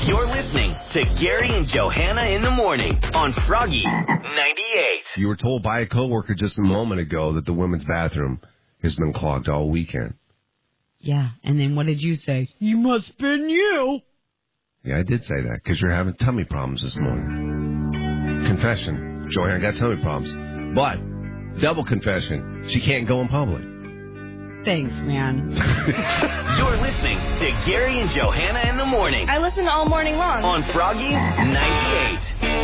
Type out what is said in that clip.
You're listening to Gary and Johanna in the morning on Froggy 98. You were told by a coworker just a moment ago that the women's bathroom has been clogged all weekend. Yeah, and then what did you say? You must have been you. Yeah, I did say that because you're having tummy problems this morning. Confession. Joanna got tummy problems. But, double confession, she can't go in public. Thanks, man. You're listening to Gary and Johanna in the morning. I listen all morning long. On Froggy 98.